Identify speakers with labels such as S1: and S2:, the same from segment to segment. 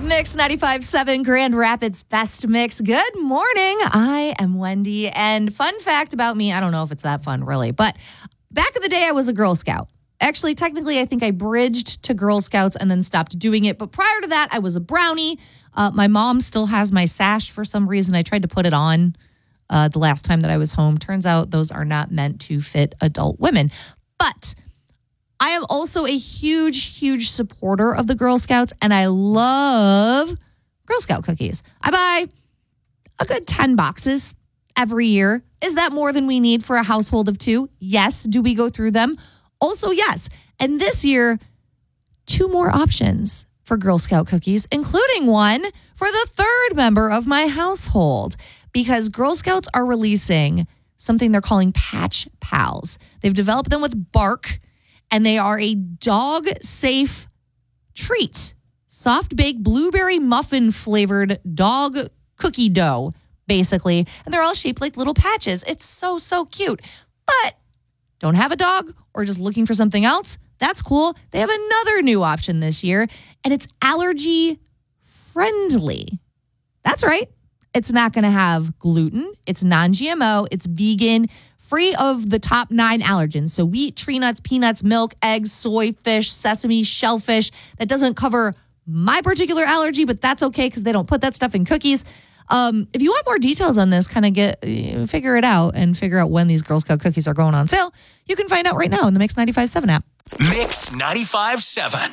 S1: Mix 95.7 Grand Rapids Best Mix. Good morning. I am Wendy. And fun fact about me, I don't know if it's that fun really, but back in the day, I was a Girl Scout. Actually, technically, I think I bridged to Girl Scouts and then stopped doing it. But prior to that, I was a brownie. My mom still has my sash for some reason. I tried to put it on the last time that I was home. Turns out those are not meant to fit adult women. But I am also a huge, huge supporter of the Girl Scouts, and I love Girl Scout cookies. I buy a good 10 boxes every year. Is that more than we need for a household of 2? Yes. Do we go through them? Also, yes. And this year, 2 more options for Girl Scout cookies, including one for the 3rd member of my household, because Girl Scouts are releasing something they're calling Patch Pals. They've developed them with bark, and they are a dog-safe treat. Soft-baked blueberry muffin flavored dog cookie dough, basically. And they're all shaped like little patches. It's so, so cute. But don't have a dog or just looking for something else? That's cool. They have another new option this year, and it's allergy-friendly. That's right. It's not going to have gluten. It's non-GMO. It's vegan, free of the top 9 allergens. So wheat, tree nuts, peanuts, milk, eggs, soy, fish, sesame, shellfish. That doesn't cover my particular allergy, but that's okay because they don't put that stuff in cookies. If you want more details on this, kind of figure it out and figure out when these Girl Scout cookies are going on sale, you can find out right now in the Mix 95.7 app.
S2: Mix 95.7.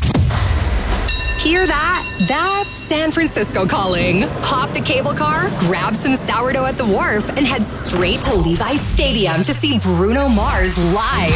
S3: Hear that? That's San Francisco calling. Hop the cable car, grab some sourdough at the wharf, and head straight to Levi's Stadium to see Bruno Mars live.